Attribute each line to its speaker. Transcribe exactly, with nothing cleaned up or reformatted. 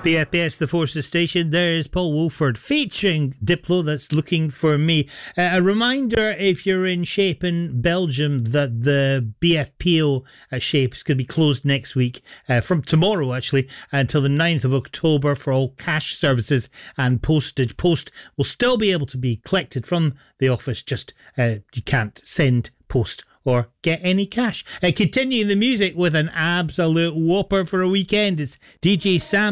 Speaker 1: B F B S, the Forces Station. There's Paul Woolford featuring Diplo, that's Looking For Me. Uh, a reminder, if you're in Shape in Belgium, that the B F P O at Shape is going to be closed next week, uh, from tomorrow actually, until the ninth of October for all cash services and postage. Post will still be able to be collected from the office, just uh, you can't send post or get any cash. Uh, continuing the music with an absolute whopper for a weekend, it's D J Sam